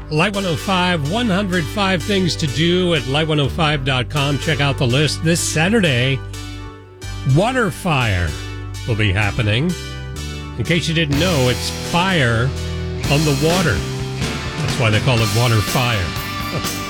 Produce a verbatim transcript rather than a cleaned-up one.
Light one oh five, one hundred five things to do at light one oh five dot com. Check out the list. This Saturday, Water Fire will be happening. In case you didn't know, it's fire on the water. That's why they call it Water Fire.